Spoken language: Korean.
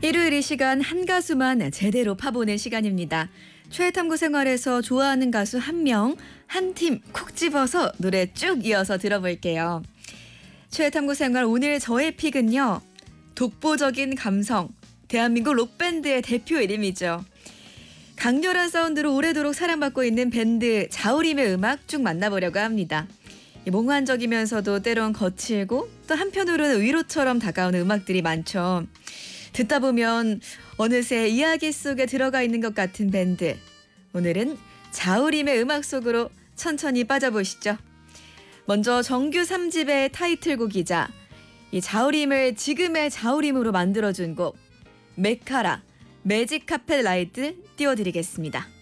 일요일 이 시간 한 가수만 제대로 파보는 시간입니다. 최애탐구 생활에서 좋아하는 가수 한 명, 한 팀 콕 집어서 노래 쭉 이어서 들어볼게요. 최애탐구 생활 오늘 저의 픽은요. 독보적인 감성, 대한민국 록밴드의 대표 이름이죠. 강렬한 사운드로 오래도록 사랑받고 있는 밴드 자우림의 음악 쭉 만나보려고 합니다. 몽환적이면서도 때론 거칠고 또 한편으로는 위로처럼 다가오는 음악들이 많죠. 듣다 보면 어느새 이야기 속에 들어가 있는 것 같은 밴드. 오늘은 자우림의 음악 속으로 천천히 빠져보시죠. 먼저 정규 3집의 타이틀곡이자 이 자우림을 지금의 자우림으로 만들어준 곡 메카라 매직 카펫 라이트 띄워드리겠습니다.